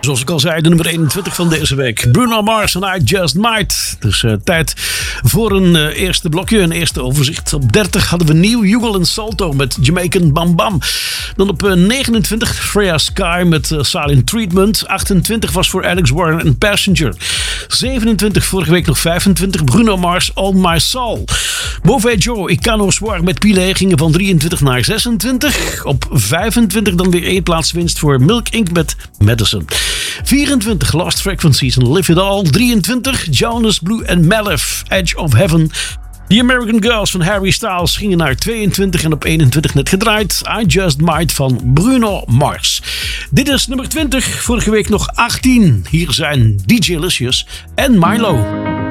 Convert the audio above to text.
Zoals ik al zei, de nummer 21 van deze week. Bruno Mars en I Just Might. Dus tijd voor een eerste blokje, een eerste overzicht. Op 30 hadden we New Yugal en Salto met Jamaican Bam Bam. Dan op 29 Freya Sky met Silent Treatment. 28 was voor Alex Warren en Passenger. 27 vorige week nog 25. Bruno Mars, All My Soul. Beauvais Joe, Ik Kan No Soir met Pile gingen van 23 naar 26. Op 25 dan weer 1 plaatswinst voor Milk Inc. met Madison. 24 Lost Frequencies en Live It All. 23 Jonas Blue en Malef, Edge of Heaven. The American Girls van Harry Styles gingen naar 22 en op 21 net gedraaid. I Just Might van Bruno Mars. Dit is nummer 20, vorige week nog 18. Hier zijn DJ Lucius en Milo.